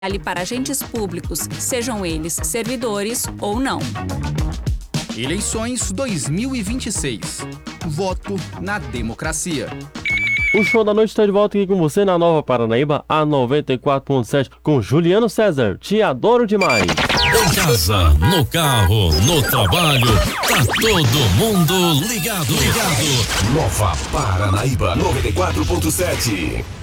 vale para agentes públicos, sejam eles servidores ou não. Eleições 2026. Voto na democracia. O Show da Noite está de volta aqui com você na Nova Paranaíba, a 94.7, com Juliano César. Te adoro demais. Em casa, no carro, no trabalho, tá todo mundo ligado. Nova Paranaíba 94.7.